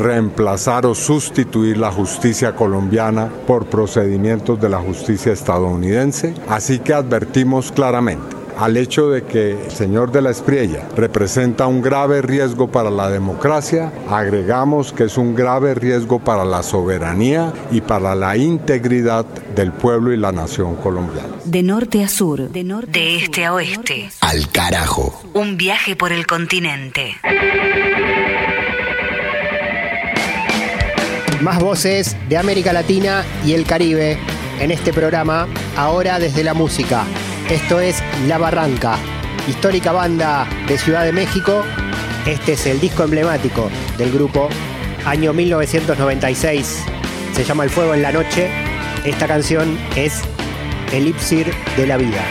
reemplazar o sustituir la justicia colombiana por procedimientos de la justicia estadounidense. Así que advertimos claramente: al hecho de que el señor de la Espriella representa un grave riesgo para la democracia, agregamos que es un grave riesgo para la soberanía y para la integridad del pueblo y la nación colombiana. De norte a sur, de este a oeste, al carajo. Un viaje por el continente. Más voces de América Latina y el Caribe en este programa, ahora desde la música. Esto es La Barranca, histórica banda de Ciudad de México. Este es el disco emblemático del grupo, año 1996. Se llama El Fuego en la Noche. Esta canción es Elipsir de la Vida.